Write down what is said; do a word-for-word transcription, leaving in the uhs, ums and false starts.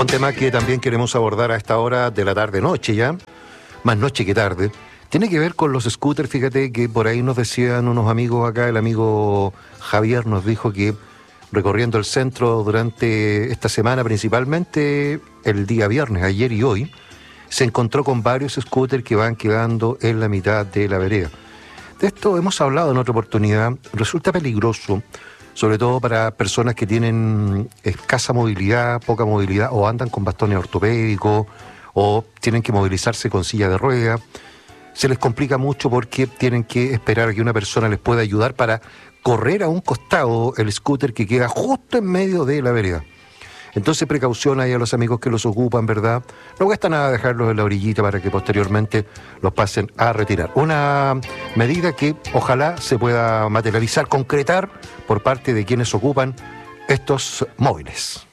Un tema que también queremos abordar a esta hora de la tarde-noche ya, más noche que tarde, tiene que ver con los scooters. Fíjate que por ahí nos decían unos amigos acá, el amigo Javier nos dijo que recorriendo el centro durante esta semana, principalmente el día viernes, ayer y hoy, se encontró con varios scooters que van quedando en la mitad de la vereda. De esto hemos hablado en otra oportunidad. Resulta peligroso, sobre todo para personas que tienen escasa movilidad, poca movilidad, o andan con bastones ortopédicos, o tienen que movilizarse con silla de ruedas. Se les complica mucho porque tienen que esperar a que una persona les pueda ayudar para correr a un costado el scooter que queda justo en medio de la vereda. Entonces, precaución ahí a los amigos que los ocupan, ¿verdad? No cuesta nada dejarlos en la orillita para que posteriormente los pasen a retirar. Una medida que ojalá se pueda materializar, concretar por parte de quienes ocupan estos móviles.